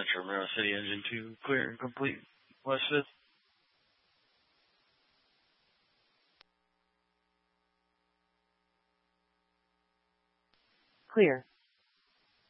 Central Monroe City, engine 2, clear and complete. West 5th. Clear.